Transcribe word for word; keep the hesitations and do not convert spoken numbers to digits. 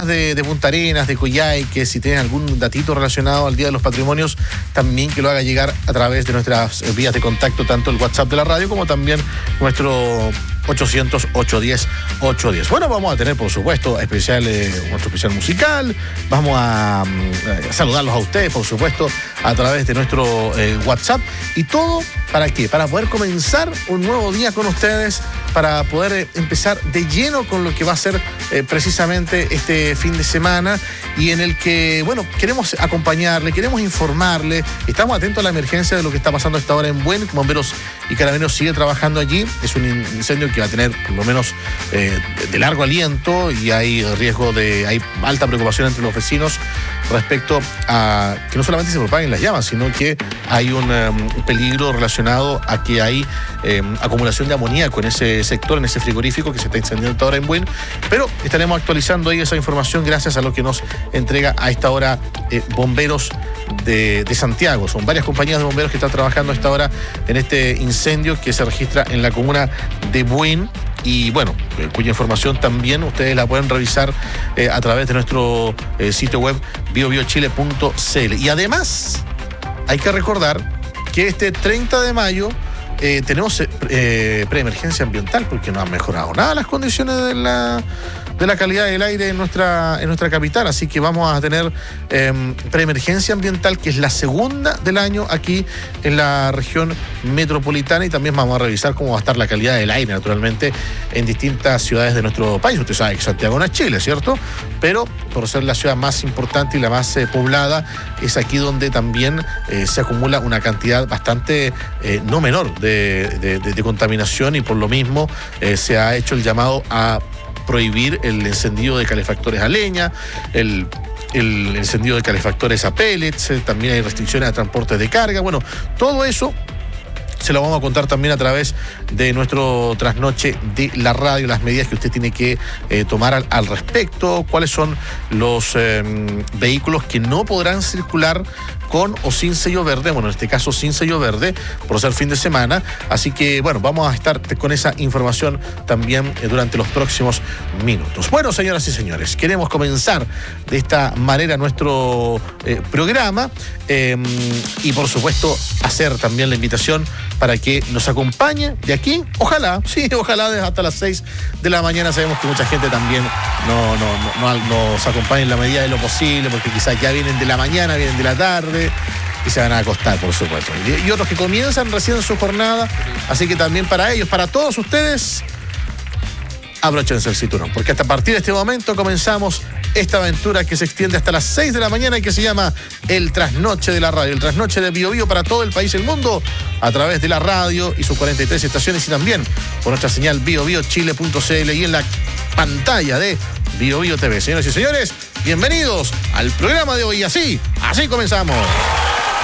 personas de, de Punta Arenas, de Coyhaique, si tienen algún datito relacionado al Día de los Patrimonios, también que lo haga llegar a través de nuestras vías de contacto, tanto el WhatsApp de la radio como también nuestro ochocientos, ochocientos diez, ochocientos diez. Bueno, vamos a tener, por supuesto, especial, eh, nuestro especial musical. Vamos a, a saludarlos a ustedes, por supuesto, a través de nuestro eh, WhatsApp. ¿Y todo para qué? Para poder comenzar un nuevo día con ustedes, para poder eh, empezar de lleno con lo que va a ser eh, precisamente este fin de semana, y en el que, bueno, queremos acompañarle, queremos informarle. Estamos atentos a la emergencia de lo que está pasando a esta hora en Buen. Bomberos y Carabineros sigue trabajando allí. Es un incendio que va a tener por lo menos eh, de largo aliento, y hay riesgo de, hay alta preocupación entre los vecinos respecto a que no solamente se propaguen las llamas, sino que hay un um, peligro relacionado a que hay eh, acumulación de amoníaco en ese sector, en ese frigorífico que se está incendiando ahora en Buen. Pero estaremos actualizando ahí esa información gracias a lo que nos entrega a esta hora eh, bomberos de, de Santiago. Son varias compañías de bomberos que están trabajando a esta hora en este incendio que se registra en la comuna de Buen. Y bueno, eh, cuya información también ustedes la pueden revisar eh, a través de nuestro eh, sitio web bio bio chile punto c l. Y además, hay que recordar que este treinta de mayo eh, tenemos eh, preemergencia ambiental, porque no han mejorado nada las condiciones de la, de la calidad del aire en nuestra, en nuestra capital. Así que vamos a tener eh, preemergencia ambiental, que es la segunda del año aquí en la región metropolitana, y también vamos a revisar cómo va a estar la calidad del aire, naturalmente, en distintas ciudades de nuestro país. Usted sabe que Santiago no es Chile, ¿cierto? Pero por ser la ciudad más importante y la más eh, poblada, es aquí donde también eh, se acumula una cantidad bastante eh, no menor de, de, de, de contaminación, y por lo mismo eh, se ha hecho el llamado a prohibir el encendido de calefactores a leña, el el encendido de calefactores a pellets, eh, también hay restricciones a transportes de carga. Bueno, todo eso se lo vamos a contar también a través de nuestro trasnoche de la radio, las medidas que usted tiene que eh, tomar al, al respecto, cuáles son los eh, vehículos que no podrán circular con o sin sello verde, bueno, en este caso sin sello verde, por ser fin de semana. Así que, bueno, vamos a estar con esa información también eh, durante los próximos minutos. Bueno, señoras y señores, queremos comenzar de esta manera nuestro eh, programa eh, y, por supuesto, hacer también la invitación para que nos acompañe de aquí, ojalá, sí, ojalá hasta las seis de la mañana. Sabemos que mucha gente también no, no, no, no nos acompaña en la medida de lo posible, porque quizás ya vienen de la mañana, vienen de la tarde y se van a acostar, por supuesto. Y, y otros que comienzan recién su jornada, así que también para ellos, para todos ustedes, abróchense el cinturón, porque hasta a partir de este momento comenzamos esta aventura que se extiende hasta las seis de la mañana y que se llama El Trasnoche de la Radio, el trasnoche de Bio Bio para todo el país y el mundo, a través de la radio y sus cuarenta y tres estaciones, y también por nuestra señal bio bio chile punto c l y en la pantalla de Bio Bio T V. Señoras y señores, bienvenidos al programa de hoy. Así, así comenzamos.